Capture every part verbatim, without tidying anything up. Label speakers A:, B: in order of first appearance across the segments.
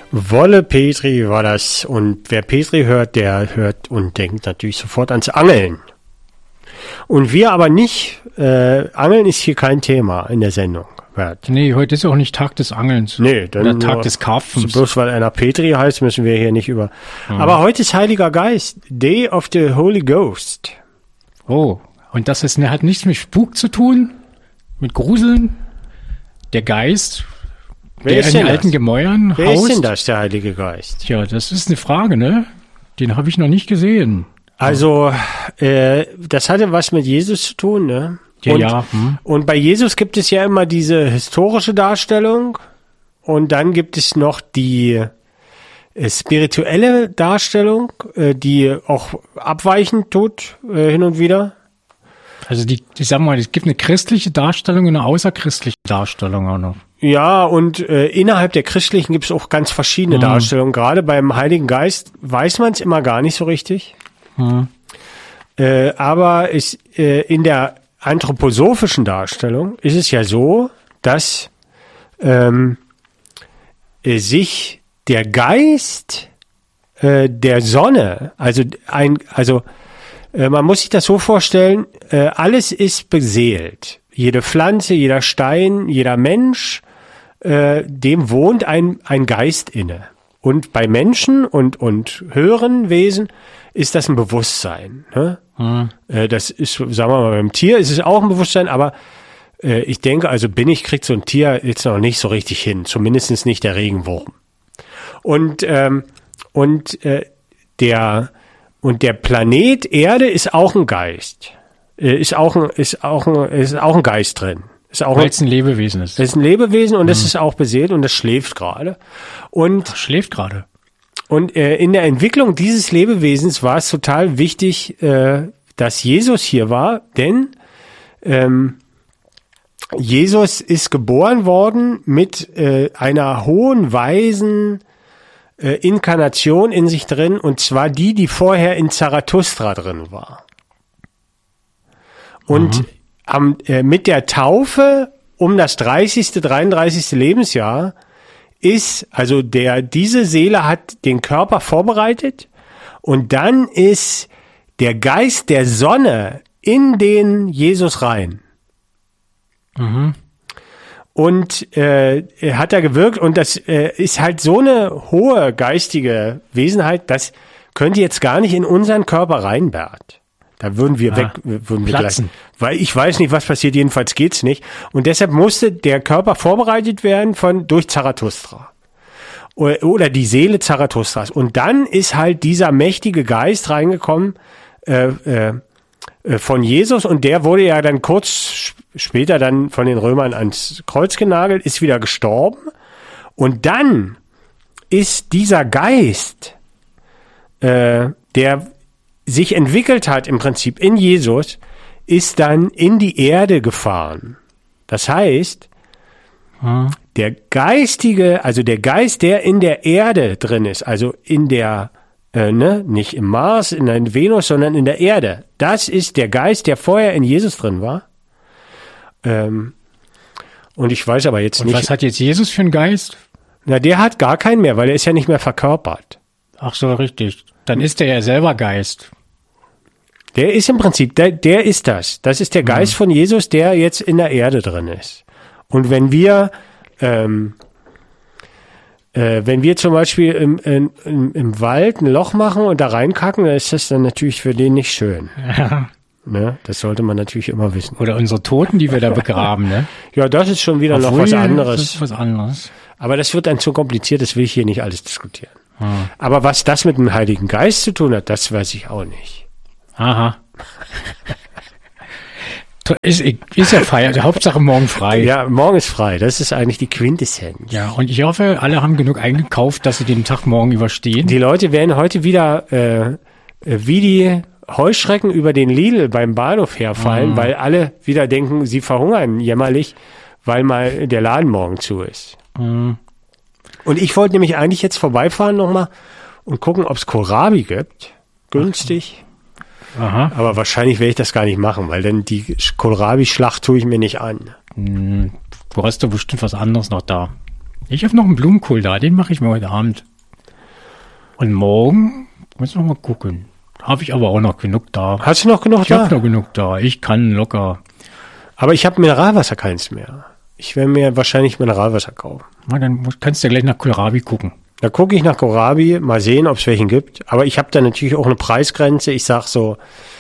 A: Wolle Petri war das. Und wer Petri hört, der hört und denkt natürlich sofort ans Angeln. Und wir aber nicht. Äh, Angeln ist hier kein Thema in der Sendung. Bert.
B: Nee, heute ist auch nicht Tag des Angelns.
A: Nee, dann
B: Oder Tag des Karpfens.
A: Bloß weil einer Petri heißt, müssen wir hier nicht über. Mhm. Aber heute ist Heiliger Geist. Day of the Holy Ghost.
B: Oh, und das ist, hat nichts mit Spuk zu tun? Mit Gruseln? Der Geist,
A: Wer
B: der in alten Gemäuern
A: Wer
B: haust?
A: ist denn das, der Heilige Geist?
B: Tja, das ist eine Frage, ne? Den habe ich noch nicht gesehen.
A: Also, äh, das hatte was mit Jesus zu tun, ne?
B: Ja,
A: und,
B: ja. Hm.
A: und bei Jesus gibt es ja immer diese historische Darstellung und dann gibt es noch die äh, spirituelle Darstellung, äh, die auch abweichend tut, äh, hin und wieder.
B: Also die, ich sag mal, es gibt eine christliche Darstellung und eine außerchristliche Darstellung auch noch.
A: Ja, und äh, innerhalb der Christlichen gibt es auch ganz verschiedene
B: hm.
A: Darstellungen. Gerade beim Heiligen Geist weiß man es immer gar nicht so richtig. Hm. Äh, aber ist, äh, in der anthroposophischen Darstellung ist es ja so, dass ähm, äh, sich der Geist äh, der Sonne, also ein, also äh, man muss sich das so vorstellen, äh, alles ist beseelt. Jede Pflanze, jeder Stein, jeder Mensch, äh, dem wohnt ein ein Geist inne. Und bei Menschen und und höheren Wesen ist das ein Bewusstsein. Ne? Hm. Äh, das ist, sagen wir mal, beim Tier ist es auch ein Bewusstsein, aber äh, ich denke, also bin ich, kriegt so ein Tier jetzt noch nicht so richtig hin, zumindest nicht der Regenwurm. Und ähm, und äh, der und der Planet Erde ist auch ein Geist, äh, ist auch ein ist auch ein ist auch ein Geist drin. Ist auch
B: Weil es ein Lebewesen ist.
A: Es ist ein Lebewesen und es
B: hm.
A: ist auch beseelt und es schläft gerade. Und
B: Ach, schläft gerade.
A: Und äh, in der Entwicklung dieses Lebewesens war es total wichtig, äh, dass Jesus hier war, denn ähm, Jesus ist geboren worden mit äh, einer hohen, weisen äh, Inkarnation in sich drin, und zwar die, die vorher in Zarathustra drin war. Und mhm. am, äh, mit der Taufe um das dreißigste, dreiunddreißigste Lebensjahr ist, also der, diese Seele hat den Körper vorbereitet und dann ist der Geist der Sonne in den Jesus rein. Mhm. Und äh, hat da gewirkt und das äh, ist halt so eine hohe geistige Wesenheit, das könnte jetzt gar nicht in unseren Körper rein, Bert. Da würden wir ah, weg, würden wir gleich, weil ich weiß nicht, was passiert, jedenfalls geht's nicht. Und deshalb musste der Körper vorbereitet werden von, durch Zarathustra. Oder, oder die Seele Zarathustras. Und dann ist halt dieser mächtige Geist reingekommen, äh, äh, von Jesus, und der wurde ja dann kurz später dann von den Römern ans Kreuz genagelt, ist wieder gestorben. Und dann ist dieser Geist, äh, der sich entwickelt hat im Prinzip in Jesus, ist dann in die Erde gefahren. Das heißt, hm. der geistige, also der Geist, der in der Erde drin ist, also in der, äh, ne, nicht im Mars, in der Venus, sondern in der Erde, das ist der Geist, der vorher in Jesus drin war. Ähm, und ich weiß aber jetzt
B: und
A: nicht.
B: Was hat jetzt Jesus für einen Geist?
A: Na, der hat gar keinen mehr, weil er ist ja nicht mehr verkörpert.
B: Ach so, richtig. Dann ist er ja selber Geist.
A: Der ist im Prinzip, der, der ist das. Das ist der Geist mhm. von Jesus, der jetzt in der Erde drin ist. Und wenn wir, ähm, äh, wenn wir zum Beispiel im, im, im Wald ein Loch machen und da reinkacken, dann ist das dann natürlich für den nicht schön.
B: Ja.
A: Ne? Das sollte man natürlich immer wissen.
B: Oder unsere Toten, die wir da begraben, ne?
A: Ja, das ist schon wieder Obwohl, noch was anderes.
B: Das ist was anderes.
A: Aber das wird dann zu kompliziert, das will ich hier nicht alles diskutieren.
B: Hm.
A: Aber was das mit dem Heiligen Geist zu tun hat, das weiß ich auch nicht.
B: Aha. Ist, ist ja frei, Hauptsache morgen frei.
A: Ja, morgen ist frei, das ist eigentlich die Quintessenz.
B: Ja, und ich hoffe, alle haben genug eingekauft, dass sie den Tag morgen überstehen.
A: Die Leute werden heute wieder äh, wie die Heuschrecken über den Lidl beim Bahnhof herfallen, mhm. weil alle wieder denken, sie verhungern jämmerlich, weil mal der Laden morgen zu ist. Mhm. Und ich wollte nämlich eigentlich jetzt vorbeifahren nochmal und gucken, ob es Kohlrabi gibt. Günstig.
B: Aha.
A: Aber wahrscheinlich werde ich das gar nicht machen, weil dann die Kohlrabi-Schlacht tue ich mir nicht an.
B: Du hast doch bestimmt was anderes noch da. Ich habe noch einen Blumenkohl da, den mache ich mir heute Abend. Und morgen müssen wir mal gucken. Habe ich aber auch noch genug da.
A: Hast du noch genug
B: Ich
A: da?
B: habe noch genug da. Ich kann locker.
A: Aber ich habe Mineralwasser keins mehr. Ich werde mir wahrscheinlich Mineralwasser kaufen.
B: Na, dann musst- kannst du ja gleich nach Kohlrabi gucken.
A: Da gucke ich nach Kohlrabi, mal sehen, ob es welchen gibt. Aber ich habe da natürlich auch eine Preisgrenze. Ich sag so,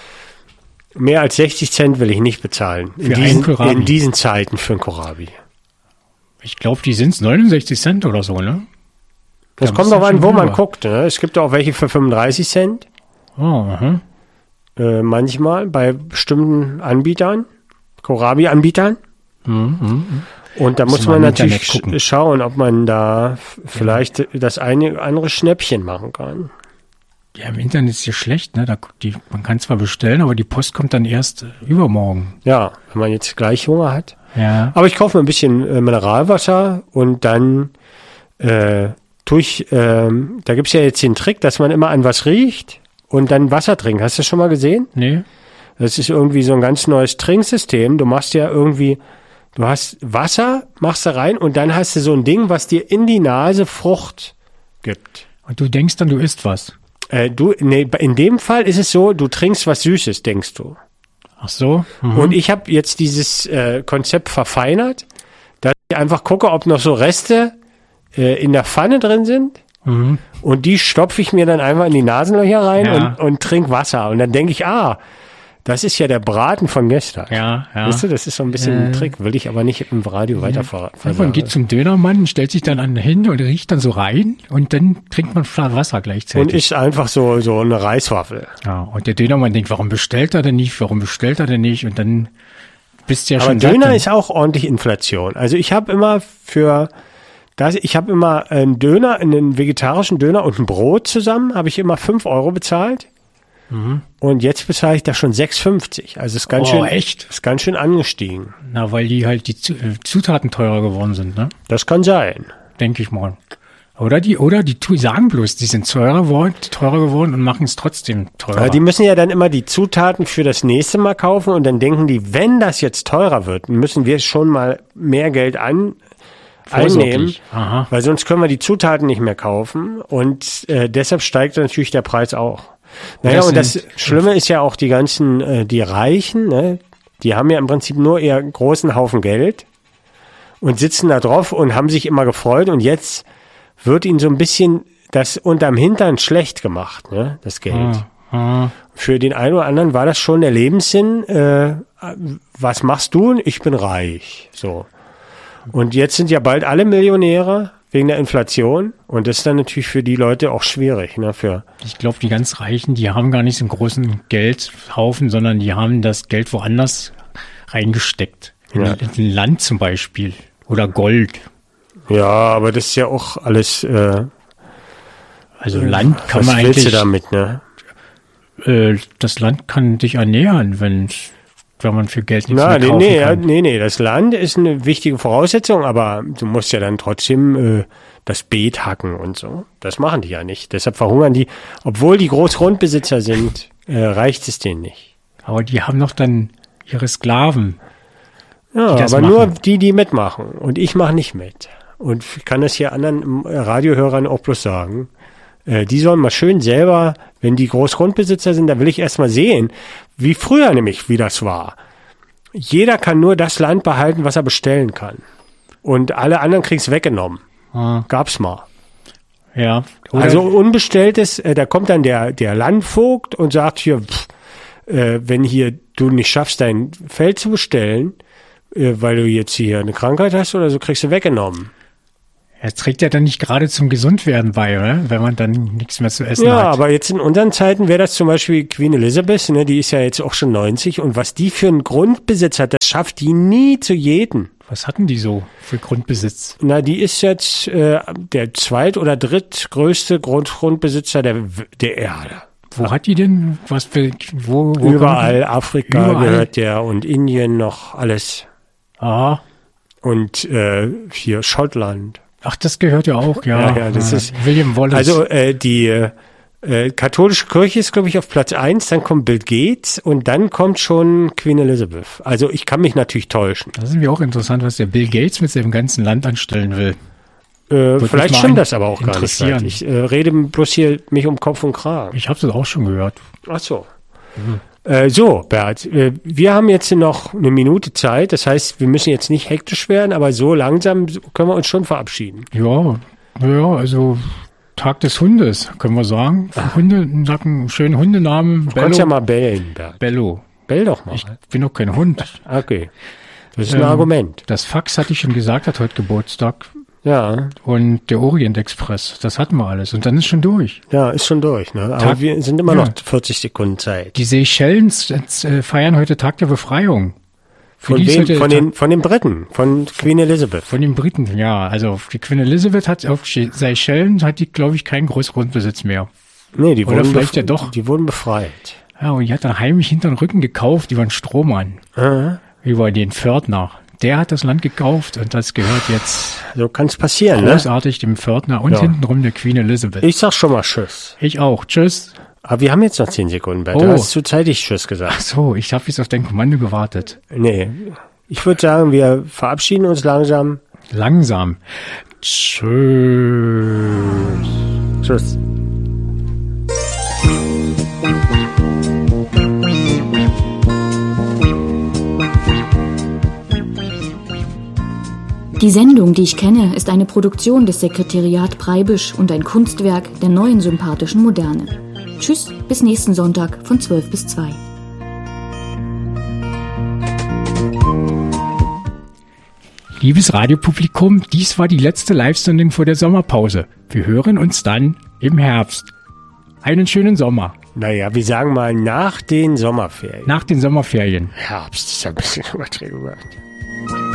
A: mehr als sechzig Cent will ich nicht bezahlen. In,
B: Für einen
A: diesen,
B: Kohlrabi?
A: in diesen Zeiten für einen Kohlrabi.
B: Ich glaube, die sind neunundsechzig Cent oder so, ne?
A: Das
B: Da
A: kommt
B: bist du
A: doch an,
B: schon
A: wo man
B: drüber.
A: guckt. Ne? Es gibt auch welche für fünfunddreißig Cent.
B: Oh, aha.
A: Äh, manchmal bei bestimmten Anbietern, Kohlrabi-Anbietern.
B: Mhm, mhm.
A: Und da muss
B: wir
A: man
B: im
A: natürlich
B: Internet gucken.
A: sch- schauen, ob man da f- vielleicht das eine oder andere Schnäppchen machen kann.
B: Ja, im Internet ist ja schlecht, ne? Da, die, man kann zwar bestellen, aber die Post kommt dann erst äh, übermorgen.
A: Ja, wenn man jetzt gleich Hunger hat.
B: Ja.
A: Aber ich kaufe mir ein bisschen äh, Mineralwasser und dann äh, tue ich, ähm, da gibt's ja jetzt den Trick, dass man immer an was riecht und dann Wasser trinkt. Hast du das schon mal gesehen?
B: Nee?
A: Das ist irgendwie so ein ganz neues Trinksystem. Du machst ja irgendwie, du hast Wasser, machst da rein und dann hast du so ein Ding, was dir in die Nase Frucht gibt.
B: Und du denkst dann, du isst was.
A: Äh, du, nee, in dem Fall ist es so, du trinkst was Süßes, denkst du.
B: Ach so? Mhm.
A: Und ich habe jetzt dieses äh, Konzept verfeinert, dass ich einfach gucke, ob noch so Reste äh, in der Pfanne drin sind.
B: Mhm.
A: Und die stopfe ich mir dann einfach in die Nasenlöcher rein
B: Ja.
A: und, und trink Wasser. Und dann denke ich, ah, das ist ja der Braten von gestern.
B: Ja, ja.
A: Weißt du, das ist so ein bisschen ein
B: Äh.
A: Trick, will ich aber nicht im Radio weiterfahren.
B: Man geht zum Dönermann, stellt sich dann an hin und riecht dann so rein und dann trinkt man Flasche Wasser
A: Und
B: gleichzeitig.
A: ist einfach so, so eine Reiswaffel.
B: Ja, und der Dönermann denkt, warum bestellt er denn nicht, warum bestellt er denn nicht? Und dann bist du ja
A: Aber
B: schon
A: Döner
B: satt.
A: ist auch ordentlich Inflation. Also ich habe immer für das, ich habe immer einen Döner, einen vegetarischen Döner und ein Brot zusammen, habe ich immer fünf Euro bezahlt. Und jetzt bezahle ich da schon sechs fünfzig. Also ist ganz
B: Oh,
A: schön,
B: echt?
A: ist ganz schön angestiegen.
B: Na, weil die halt die Zu- äh, Zutaten teurer geworden sind, ne?
A: Das kann sein.
B: Denke ich mal. Oder die, oder die tu- sagen bloß, die sind teurer geworden, teurer geworden und machen es trotzdem teurer.
A: Aber die müssen ja dann immer die Zutaten für das nächste Mal kaufen und dann denken die, wenn das jetzt teurer wird, müssen wir schon mal mehr Geld an einnehmen,
B: Vorsorglich. Aha.
A: weil sonst können wir die Zutaten nicht mehr kaufen und äh, deshalb steigt natürlich der Preis auch. Naja,
B: Das
A: und das
B: sind-
A: Schlimme ist ja auch die ganzen, äh, die Reichen, ne, die haben ja im Prinzip nur ihr großen Haufen Geld und sitzen da drauf und haben sich immer gefreut und jetzt wird ihnen so ein bisschen das unterm Hintern schlecht gemacht, ne, das Geld.
B: Ah,
A: Für den einen oder anderen war das schon der Lebenssinn, äh, was machst du? Ich bin reich. So. Und jetzt sind ja bald alle Millionäre wegen der Inflation und das ist dann natürlich für die Leute auch schwierig. Ne, für
B: ich glaube, die ganz Reichen, die haben gar nicht so einen großen Geldhaufen, sondern die haben das Geld woanders reingesteckt. In,
A: Ja.
B: in Land zum Beispiel. Oder Gold.
A: Ja, aber das ist ja auch alles, äh,
B: Also Land kann
A: was
B: man
A: willst du
B: eigentlich,
A: damit, ne?
B: äh, das Land kann dich ernähren, wenn, wenn man für Geld nichts
A: Na,
B: mehr
A: nee,
B: kaufen
A: nee, ja,
B: kann.
A: nee, nee, das Land ist eine wichtige Voraussetzung, aber du musst ja dann trotzdem äh, das Beet hacken und so. Das machen die ja nicht. Deshalb verhungern die, obwohl die Großgrundbesitzer sind, äh, reicht es denen nicht.
B: Aber die haben noch dann ihre Sklaven.
A: Ja,
B: die das
A: aber nur
B: machen.
A: die, die mitmachen. Und ich mache nicht mit. Und ich kann das hier anderen äh, Radiohörern auch bloß sagen. Äh, die sollen mal schön selber, wenn die Großgrundbesitzer sind, da will ich erst mal sehen, wie früher nämlich, wie das war. Jeder kann nur das Land behalten, was er bestellen kann. Und alle anderen kriegen's weggenommen.
B: Ah,
A: Gab's mal.
B: ja. Oder
A: Also unbestelltes, äh, da kommt dann der, der Landvogt und sagt hier, pff, äh, wenn hier du nicht schaffst, dein Feld zu bestellen, äh, weil du jetzt hier eine Krankheit hast oder so, kriegst du weggenommen.
B: er trägt ja dann nicht gerade zum Gesundwerden bei, oder? Wenn man dann nichts mehr zu essen
A: Ja,
B: hat.
A: aber jetzt in unseren Zeiten wäre das zum Beispiel Queen Elizabeth, ne, die ist ja jetzt auch schon neunzig und was die für einen Grundbesitz hat, das schafft die nie zu jeden.
B: Was hatten die so für Grundbesitz?
A: Na, die ist jetzt äh, der zweit- oder drittgrößte Grund Grundbesitzer der, der Erde.
B: Wo hat die denn? Was für, wo, wo
A: Überall, Afrika
B: Überall.
A: gehört der und Indien noch alles.
B: Ah,
A: Und äh, hier Schottland.
B: ach, das gehört ja auch, ja.
A: Ja, ja, das ist-
B: William Wallace.
A: Also äh, die äh, katholische Kirche ist, glaube ich, auf Platz eins, dann kommt Bill Gates und dann kommt schon Queen Elizabeth. Also ich kann mich natürlich täuschen.
B: das ist mir auch interessant, was der Bill Gates mit seinem ganzen Land anstellen will.
A: Äh, vielleicht
B: mich
A: stimmt
B: mal
A: das aber auch gar nicht.
B: interessieren.
A: Ich äh, rede bloß hier mich um Kopf und Kragen.
B: Ich habe das auch schon gehört.
A: Ach so. Mhm. Äh, so, Bert, äh, wir haben jetzt noch eine Minute Zeit. Das heißt, wir müssen jetzt nicht hektisch werden, aber so langsam können wir uns schon verabschieden.
B: Ja, ja, also Tag des Hundes, können wir sagen.
A: Ach.
B: Hunde, einen schönen Hundenamen.
A: Du kannst ja mal bellen, Bert.
B: Bello.
A: Bell doch mal.
B: Ich bin doch kein Hund.
A: Okay. Das ist ein
B: Ähm,
A: Argument.
B: Das Fax, hatte ich schon gesagt, hat heute Geburtstag.
A: Ja,
B: Und der Orient Express, das hatten wir alles. Und dann ist schon durch.
A: ja, ist schon durch. Ne? Aber
B: Tag-
A: wir sind immer
B: ja.
A: noch vierzig Sekunden Zeit.
B: Die Seychellens äh, feiern heute Tag der Befreiung. Für
A: Von
B: die ist
A: wem?
B: heute
A: Von
B: Tag-
A: den, von den Briten, von Queen Elizabeth.
B: Von den Briten, ja. Also die Queen Elizabeth hat auf Seychellen, hat die, glaube ich, keinen Großgrundbesitz mehr.
A: Nee, die
B: Oder
A: wurden,
B: vielleicht
A: bef-
B: ja doch.
A: Die wurden befreit.
B: Ja, und die hat dann heimlich hinter den Rücken gekauft über einen Strohmann.
A: Aha.
B: Über den Pförtner. Der hat das Land gekauft und das gehört jetzt
A: So kann es passieren, ne?
B: großartig dem Pförtner und
A: Ja.
B: hintenrum der Queen Elizabeth.
A: Ich sag schon mal Tschüss.
B: Ich auch. Tschüss.
A: Aber wir haben jetzt noch zehn Sekunden, Bert.
B: Oh.
A: Du hast zu zeitig Tschüss gesagt.
B: Ach so, ich habe jetzt auf dein Kommando gewartet.
A: Nee. Ich würde sagen, wir verabschieden uns langsam.
B: Langsam. Tschüss.
A: Tschüss.
C: Die Sendung, die ich kenne, ist eine Produktion des Sekretariat Breibisch und ein Kunstwerk der neuen sympathischen Moderne. Tschüss, bis nächsten Sonntag von zwölf bis zwei.
B: Liebes Radiopublikum, dies war die letzte Live-Sendung vor der Sommerpause. Wir hören uns dann im Herbst. Einen schönen Sommer.
A: Naja, wir sagen mal nach den Sommerferien.
B: Nach den Sommerferien.
A: Herbst ist ein bisschen übertrieben.